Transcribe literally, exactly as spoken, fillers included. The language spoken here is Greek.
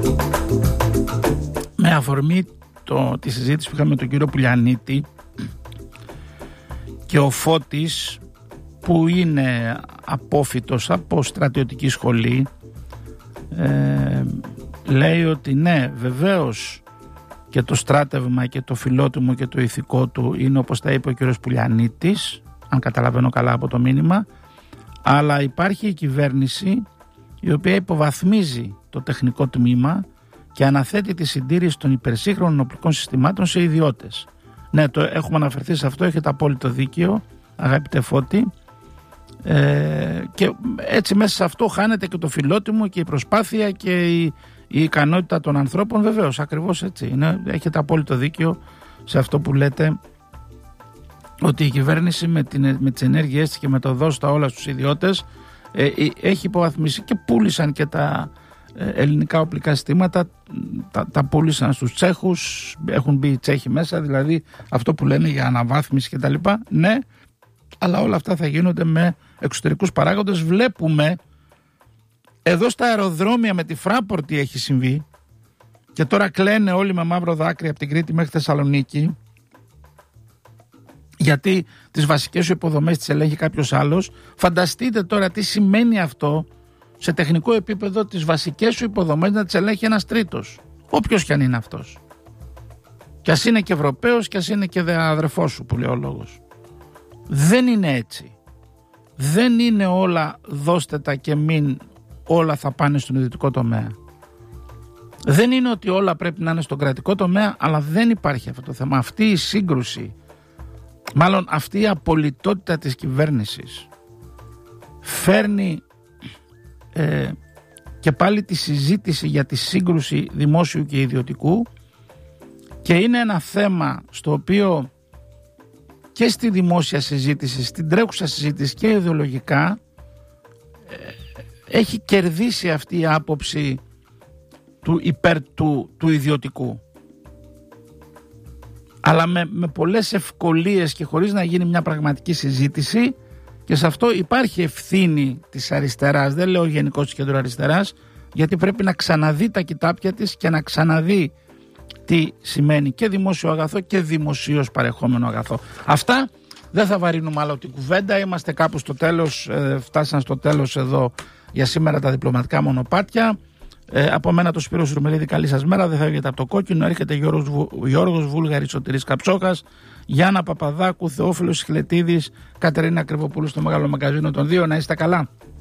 Με αφορμή το, τη συζήτηση που είχαμε με τον κύριο Πουλιανίτη και ο Φώτης, που είναι απόφοιτος από στρατιωτική σχολή, ε, λέει ότι ναι, βεβαίως και το στράτευμα και το φιλότιμο και το ηθικό του είναι, όπως τα είπε ο κύριος Πουλιανίτης, αν καταλαβαίνω καλά από το μήνυμα, αλλά υπάρχει η κυβέρνηση η οποία υποβαθμίζει το τεχνικό τμήμα και αναθέτει τη συντήρηση των υπερσύγχρονων οπλικών συστημάτων σε ιδιώτες. Ναι, το έχουμε αναφερθεί σε αυτό, έχετε απόλυτο δίκαιο, αγαπητέ Φώτη. Ε, και έτσι μέσα σε αυτό χάνεται και το φιλότιμο και η προσπάθεια και η, η ικανότητα των ανθρώπων. Βεβαίως, ακριβώς έτσι είναι, έχετε απόλυτο δίκιο σε αυτό που λέτε, ότι η κυβέρνηση με, την, με τις ενέργειές της και με το δώσει τα όλα στους ιδιώτες ε, έχει υποβαθμίσει, και πούλησαν και τα ε, ελληνικά οπλικά συστήματα, τα, τα πούλησαν στους Τσέχους, έχουν μπει οι Τσέχοι μέσα, δηλαδή αυτό που λένε για αναβάθμιση και τα λοιπά, ναι, αλλά όλα αυτά θα γίνονται με εξωτερικούς παράγοντες. Βλέπουμε εδώ στα αεροδρόμια με τη Fraport τι έχει συμβεί, και τώρα κλαίνε όλοι με μαύρο δάκρυ από την Κρήτη μέχρι Θεσσαλονίκη, γιατί τις βασικές σου υποδομές τις ελέγχει κάποιος άλλος. Φανταστείτε τώρα τι σημαίνει αυτό σε τεχνικό επίπεδο, τις βασικές σου υποδομές να τις ελέγχει ένας τρίτος, όποιος κι αν είναι αυτός, κι ας είναι και Ευρωπαίος, κι ας είναι και αδερφός σου που λέει ο λόγος. Δεν είναι έτσι. Δεν είναι όλα δώστε τα και μην όλα θα πάνε στον ιδιωτικό τομέα. Δεν είναι ότι όλα πρέπει να είναι στον κρατικό τομέα, αλλά δεν υπάρχει αυτό το θέμα. Αυτή η σύγκρουση, μάλλον αυτή η απολυτότητα της κυβέρνησης φέρνει ε, και πάλι τη συζήτηση για τη σύγκρουση δημόσιου και ιδιωτικού, και είναι ένα θέμα στο οποίο και στη δημόσια συζήτηση, στην τρέχουσα συζήτηση και ιδεολογικά ε, έχει κερδίσει αυτή η άποψη του υπέρ του, του ιδιωτικού, αλλά με, με πολλές ευκολίες και χωρίς να γίνει μια πραγματική συζήτηση, και σε αυτό υπάρχει ευθύνη της αριστεράς, δεν λέω γενικώς της κεντροαριστεράς, γιατί πρέπει να ξαναδεί τα κοιτάπια της και να ξαναδεί τι σημαίνει και δημόσιο αγαθό και δημοσίως παρεχόμενο αγαθό. Αυτά, δεν θα βαρύνουμε άλλο την κουβέντα, είμαστε κάπου στο τέλος, ε, φτάσαν στο τέλος εδώ για σήμερα τα διπλωματικά μονοπάτια. Ε, από μένα το Σπύρος Ρουμελίδη, καλή σας μέρα, δεν θα βγείτε από το κόκκινο, έρχεται Γιώργος, Βου, Γιώργος Βούλγαρης, Σωτηρής Καψόχας, Γιάννα Παπαδάκου, Θεόφιλος Χλετίδης, Κατερίνα Κρυβοπούλου στο Μεγάλο Μαγκαζίνο των δύο. Να είστε καλά.